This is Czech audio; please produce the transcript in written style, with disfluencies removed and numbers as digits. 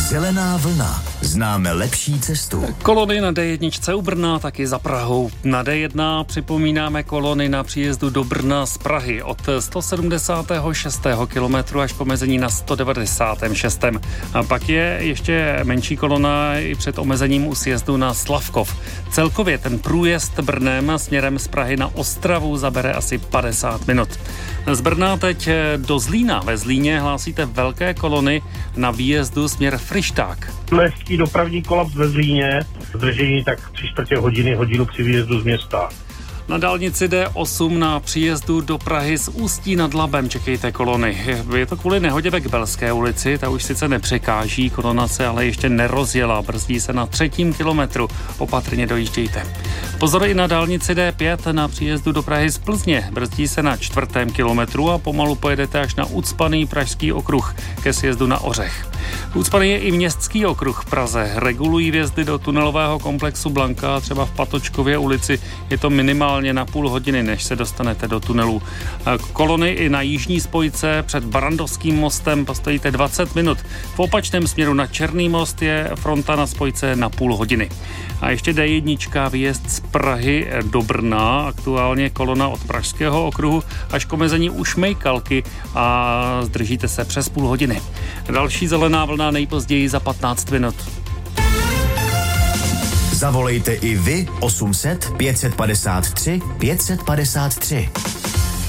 Zelená vlna. Známe lepší cestu. Kolony na D1 u Brna, taky za Prahou. Na D1 připomínáme kolony na příjezdu do Brna z Prahy od 176. kilometru až po mezení na 196. A pak je ještě menší kolona i před omezením u sjezdu na Slavkov. Celkově ten průjezd Brnem směrem z Prahy na Ostravu zabere asi 50 minut. Z Brna teď do Zlína. Ve Zlíně hlásíte velké kolony na výjezdu směr Fryšták. Lehký dopravní kolaps ve Zlíně, zdržení tak 3/4 hodinu při výjezdu z města. Na dálnici D8 na příjezdu do Prahy z Ústí nad Labem čekejte kolony. Je to kvůli nehodě ve Kbelské ulici, ta už sice nepřekáží, kolona se ale ještě nerozjela, brzdí se na 3. kilometru, opatrně dojíždějte. Pozor i na dálnici D5 na příjezdu do Prahy z Plzně, brzdí se na 4. kilometru a pomalu pojedete až na ucpaný Pražský okruh ke sjezdu na Ořech. Ucpaný je i Městský okruh v Praze, regulují vjezdy do tunelového komplexu Blanka, třeba v Patočkově ulici je to minimálně na půl hodiny, než se dostanete do tunelu. Kolony i na jižní spojce před Barandovským mostem postojíte 20 minut. V opačném směru na Černý most je fronta na spojce na půl hodiny. A ještě D1 výjezd z Prahy do Brna, aktuálně kolona od Pražského okruhu až k omezení u Šmejkalky a zdržíte se přes půl hodiny. Další zelená vlna nejpozději za 15 minut. Zavolejte i vy 800 553 553.